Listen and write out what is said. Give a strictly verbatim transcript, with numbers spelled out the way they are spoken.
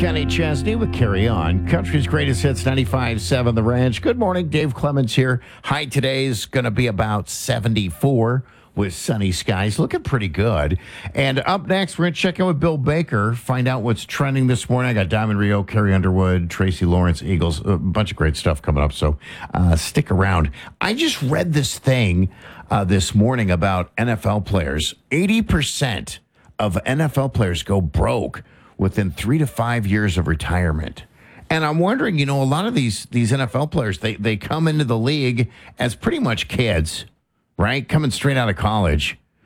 Kenny Chesney with Carry On. Country's greatest hits, ninety-five point seven The Ranch. Good morning, Dave Clements here. High today's going to be about seventy-four with sunny skies. Looking pretty good. And up next, we're going to check in with Bill Baker, find out what's trending this morning. I got Diamond Rio, Carrie Underwood, Tracy Lawrence, Eagles, a bunch of great stuff coming up. So uh, stick around. I just read this thing uh, this morning about N F L players. eighty percent of N F L players go broke within three to five years of retirement. And I'm wondering, you know, a lot of these these N F L players, they, they come into the league as pretty much kids, right? Coming straight out of college.